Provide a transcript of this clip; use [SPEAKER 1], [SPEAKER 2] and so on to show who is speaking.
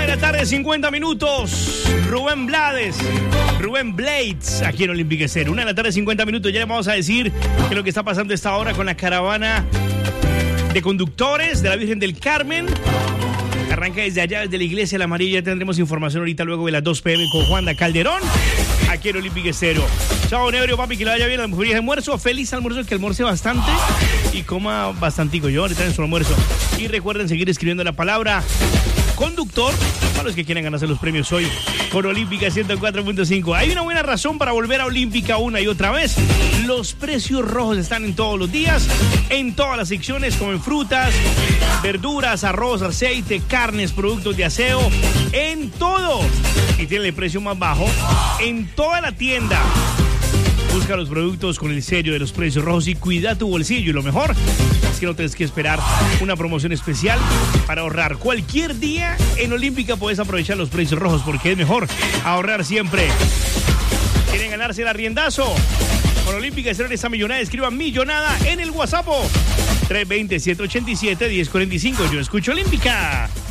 [SPEAKER 1] la tarde, 50 minutos. Rubén Blades, aquí en Olímpica Estéreo. 1 de la tarde, 50 minutos. Ya le vamos a decir qué es lo que está pasando a esta hora con la caravana de conductores de la Virgen del Carmen. Arranca desde allá, desde la Iglesia de la Amarilla. Tendremos información ahorita luego de las 2 p.m. con Juanda Calderón, aquí en Olímpica Estéreo. Chao, Nebrio, papi, que le vaya bien. Feliz almuerzo, feliz almuerzo, que almuerce bastante y coma bastantico. Yo ahorita en su almuerzo. Y recuerden seguir escribiendo la palabra conductor para los que quieran ganarse los premios hoy con Olímpica 104.5. Hay una buena razón para volver a Olímpica una y otra vez. Los precios rojos están en todos los días, en todas las secciones, como en frutas, verduras, arroz, aceite, carnes, productos de aseo, en todo. Y tienen el precio más bajo en toda la tienda. Busca los productos con el sello de los precios rojos y cuida tu bolsillo. Y lo mejor es que no tienes que esperar una promoción especial para ahorrar. Cualquier día en Olímpica puedes aprovechar los precios rojos porque es mejor ahorrar siempre. ¿Quieren ganarse el arriendazo? Con Olímpica Estéreo esta millonada, escriban millonada en el WhatsApp 320-787-1045. Yo escucho Olímpica.